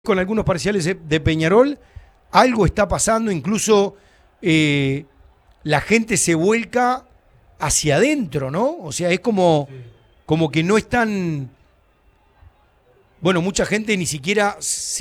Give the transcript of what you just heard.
con algunos parciales de Peñarol, algo está pasando, incluso la gente se vuelca hacia adentro, ¿no? O sea, es como que no están... Bueno, mucha gente ni siquiera se